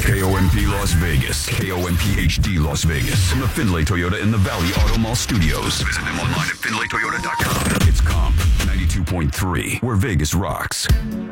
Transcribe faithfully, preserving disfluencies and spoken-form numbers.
K O M P Las Vegas. K O M P H D Las Vegas. From the Findlay Toyota in the Valley Auto Mall Studios. Visit them online at findlay toyota dot com. It's Comp ninety-two point three, where Vegas rocks.